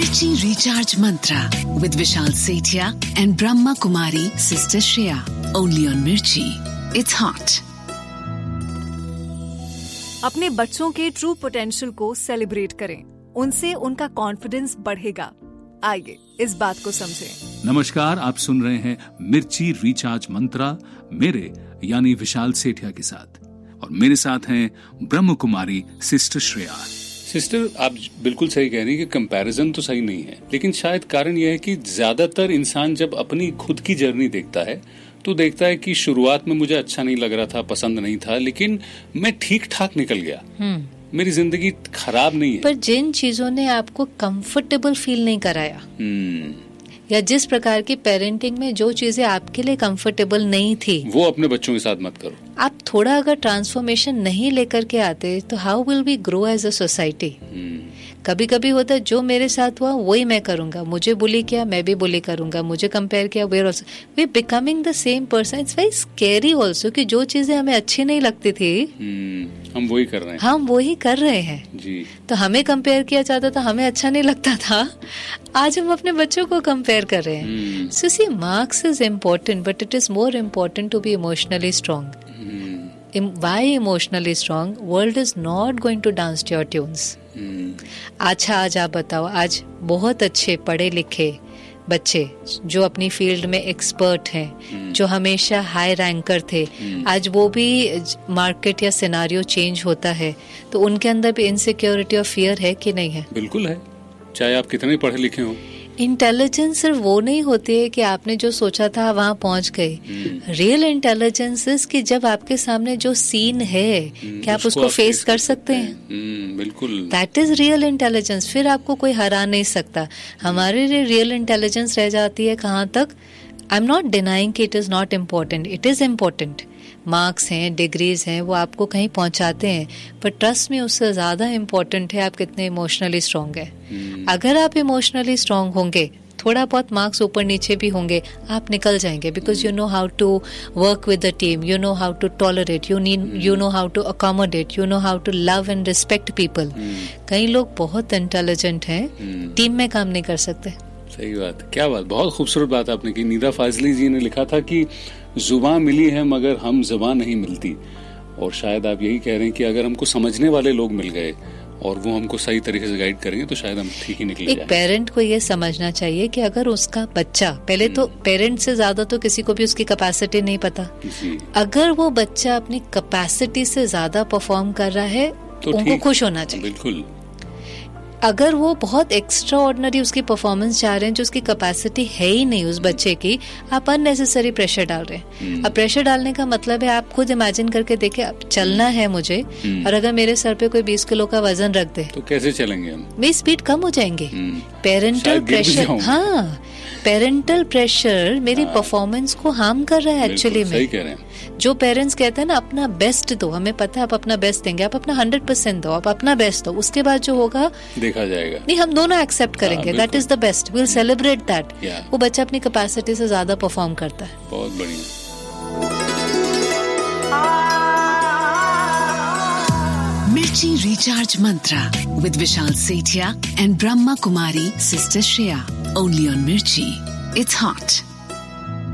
Mirchi Recharge Mantra with Vishal Sethia and Brahma Kumari Sister Shreya. Only on Mirchi. It's hot. अपने बच्चों के true potential को celebrate करें, उनसे उनका कॉन्फिडेंस बढ़ेगा। आइए इस बात को समझें। नमस्कार, आप सुन रहे हैं मिर्ची रिचार्ज मंत्रा मेरे यानी विशाल सेठिया के साथ, और मेरे साथ हैं ब्रह्म कुमारी सिस्टर श्रेया। सिस्टर, आप बिल्कुल सही कह रही हैं कि कंपैरिजन तो सही नहीं है, लेकिन शायद कारण यह है कि ज्यादातर इंसान जब अपनी खुद की जर्नी देखता है तो देखता है कि शुरुआत में मुझे अच्छा नहीं लग रहा था, पसंद नहीं था, लेकिन मैं ठीक ठाक निकल गया, मेरी जिंदगी खराब नहीं है। पर जिन चीजों ने आपको कंफर्टेबल फील नहीं कराया, या जिस प्रकार की पेरेंटिंग में जो चीजें आपके लिए कंफर्टेबल नहीं थी, वो अपने बच्चों के साथ मत करो। आप थोड़ा अगर ट्रांसफॉर्मेशन नहीं लेकर के आते तो how will we grow as a society. कभी कभी होता है जो मेरे साथ हुआ वही मैं करूंगा, मुझे बुली किया मैं भी बुली करूंगा, मुझे कंपेयर किया we becoming the same person. It's very scary also कि जो चीजें हमें अच्छी नहीं लगती थी हम वही कर रहे हैं जी। तो हमें कंपेयर किया जाता था, हमें अच्छा नहीं लगता था, आज हम अपने बच्चों को कंपेयर कर रहे हैं। सो सी marks is important but it is more important to be emotionally strong. Why emotionally strong? World is not going to dance to your tunes. अच्छा, आज आप बताओ, आज बहुत अच्छे पढ़े लिखे बच्चे जो अपनी फील्ड में एक्सपर्ट हैं, जो हमेशा हाई रैंकर थे, आज वो भी मार्केट या सिनारियो चेंज होता है तो उनके अंदर भी इनसिक्योरिटी और फियर है कि नहीं है? बिल्कुल है, चाहे आप कितने पढ़े लिखे हो। इंटेलिजेंस सिर्फ वो नहीं होती है कि आपने जो सोचा था वहां पहुंच गए। रियल इंटेलिजेंस इज कि जब आपके सामने जो सीन है कि आप उसको फेस कर सकते हैं। बिल्कुल, दैट इज रियल इंटेलिजेंस। फिर आपको कोई हरा नहीं सकता। हमारे लिए रियल इंटेलिजेंस रह जाती है कहाँ तक? आई एम नॉट डिनाइंग कि it is not important, it is important. Marks हैं, डिग्रीज हैं, वो आपको कहीं पहुंचाते हैं, पर ट्रस्ट में उससे ज्यादा इम्पोर्टेंट है आप कितने इमोशनली स्ट्रांग है। अगर आप इमोशनली स्ट्रांग होंगे, थोड़ा बहुत मार्क्स ऊपर नीचे भी होंगे, आप निकल जाएंगे, because you know how to work with the team, you know how to tolerate, you know how to accommodate, you know how to love and respect people. कई लोग बहुत इंटेलिजेंट हैं, टीम में काम नहीं कर सकते। सही बात, क्या बात, बहुत खूबसूरत बात आपने की। नीदा फाजली जी ने लिखा था कि जुबान मिली है मगर हम जुबान नहीं मिलती, और शायद आप यही कह रहे हैं कि अगर हमको समझने वाले लोग मिल गए और वो हमको सही तरीके से गाइड करेंगे तो शायद हम ठीक ही निकले जाएं। एक पेरेंट को ये समझना चाहिए कि अगर उसका बच्चा, पहले तो पेरेंट से ज्यादा तो किसी को भी उसकी कैपेसिटी नहीं पता, अगर वो बच्चा अपनी कैपेसिटी से ज्यादा परफॉर्म कर रहा है तो उनको खुश होना चाहिए। बिल्कुल। अगर वो बहुत एक्स्ट्रा ऑर्डिनरी उसकी परफॉर्मेंस चाह रहे हैं जो उसकी कैपेसिटी है ही नहीं उस बच्चे की, आप अननेसेसरी प्रेशर डाल रहे हैं। अब प्रेशर डालने का मतलब है, आप खुद इमेजिन करके देखें, अब चलना है मुझे और अगर मेरे सर पे कोई 20 किलो का वजन रख दे तो कैसे चलेंगे हम? मेरी स्पीड कम हो जाएंगे। पेरेंटल प्रेशर, हाँ, पेरेंटल प्रेशर मेरी परफॉर्मेंस को हार्म कर रहा है एक्चुअली में। सही कह रहे हैं। जो पेरेंट्स कहते हैं ना अपना बेस्ट दो, हमें पता है आप अपना बेस्ट देंगे, आप अपना 100% दो, आप अपना बेस्ट दो, उसके बाद जो होगा देखा जाएगा। नहीं, हम दोनों एक्सेप्ट करेंगे, that is the best, will celebrate that. वो बच्चा अपनी कैपेसिटी से ज्यादा परफॉर्म करता है। बहुत बढ़िया। Mirchi Recharge Mantra with Vishal Sethia and Brahma Kumari Sister Shreya. Only on Mirchi. It's hot.